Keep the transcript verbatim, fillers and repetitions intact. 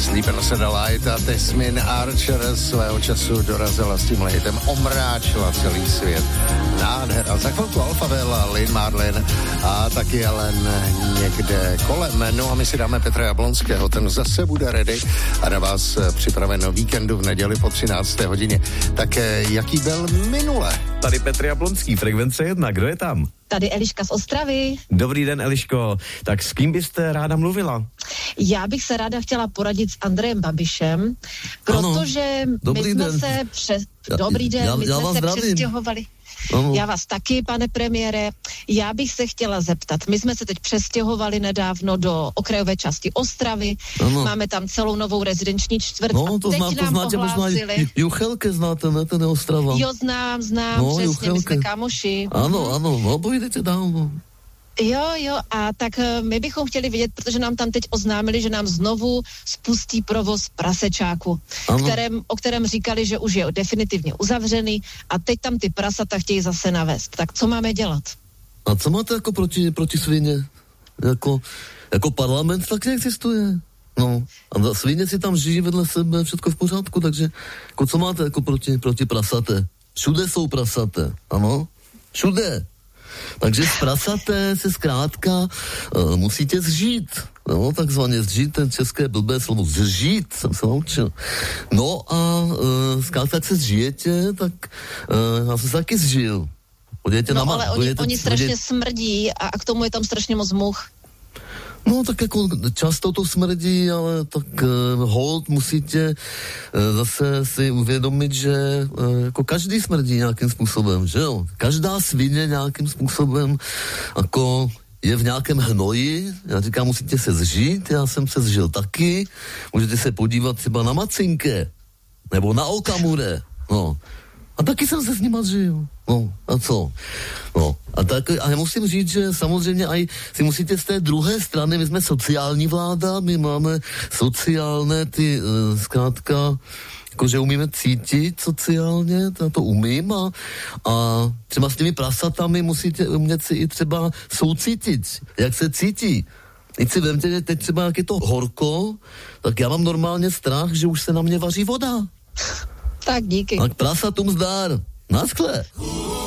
Sleeping on the Light a Tesmin Archer svého času dorazila s tím hitem, omráčila celý svět. Nádhera. Za chvilku Alphaville, Lynn Marlin a taky Ellen někde kolem. No a my si dáme Petra Jablonského, ten zase bude ready a na vás připraven víkendu v neděli po třinácté hodině. Tak jaký byl minule? Tady Petr Jablonský, Frekvence jedna, kdo je tam? Tady Eliška z Ostravy. Dobrý den, Eliško. Tak s kým byste ráda mluvila? Já bych se ráda chtěla poradit s Andrejem Babišem, protože ano, my jsme den. se přes... Dobrý den, já, my já jsme se zdravím. přestěhovali. Ano. Já vás taky, pane premiére. Já bych se chtěla zeptat, my jsme se teď přestěhovali nedávno do okrajové části Ostravy, ano. Máme tam celou novou rezidenční čtvrť no, a to teď znám, to nám znáte, ohlásili... Juchelke znáte, ne, ten je Ostrava. Jo, znám, znám, no, přesně, Juchelke. my jsme kámoši. Ano, mhm. ano, no, pojdete dál. Jo, jo, a tak my bychom chtěli vědět, protože nám tam teď oznámili, že nám znovu spustí provoz prasečáku, kterém, o kterém říkali, že už je definitivně uzavřený a teď tam ty prasata chtějí zase navést. Tak co máme dělat? A co máte jako proti, proti svině? Jako, jako parlament tak neexistuje. No, a svině si tam žijí vedle sebe, všechno v pořádku, takže jako co máte jako proti, proti prasaté? Všude jsou prasaté, ano? Všude. Takže z prasaté se zkrátka uh, musíte zžít. No, takzvaně zžít, ten české blbé slovo zžít, jsem se naučil. No a uh, zkrátka, jak se zžijete, tak uh, já jsem se taky zžil. Podívejte no na ale ma- oni, podívejte, oni strašně podívejte. smrdí a, a k tomu je tam strašně moc much. No tak jako často to smrdí, ale tak uh, hold musíte uh, zase si uvědomit, že uh, jako každý smrdí nějakým způsobem, že jo? Každá svině nějakým způsobem jako je v nějakém hnoji, já říkám, musíte se zžít, já jsem se zžil taky, můžete se podívat třeba na Macinke, nebo na Okamure, no. A taky jsem se s nima zžil. No, a co? No, a tak, a já musím říct, že samozřejmě aj si musíte z té druhé strany, my jsme sociální vláda, my máme sociálné ty, uh, zkrátka, jakože umíme cítit sociálně, to, to umím a, a třeba s těmi prasatami musíte umět si i třeba soucítit, jak se cítí. Teď si vemte, že teď třeba jak je to horko, tak já mám normálně strach, že už se na mě vaří voda. Tak díky. Tak prasatům zdar. Naschle.